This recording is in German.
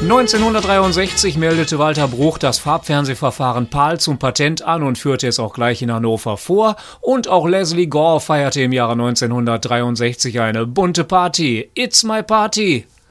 1963 meldete Walter Bruch das Farbfernsehverfahren PAL zum Patent an und führte es auch gleich in Hannover vor. Und auch Leslie Gore feierte im Jahre 1963 eine bunte Party. It's my party!